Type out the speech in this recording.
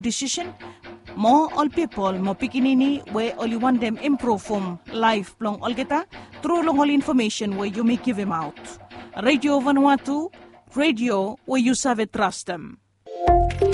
decision. More all people, more pikinini, where only want them improve from life long olgeta, through long all information where you may give them out. Radio Vanuatu, radio where you serve trust them.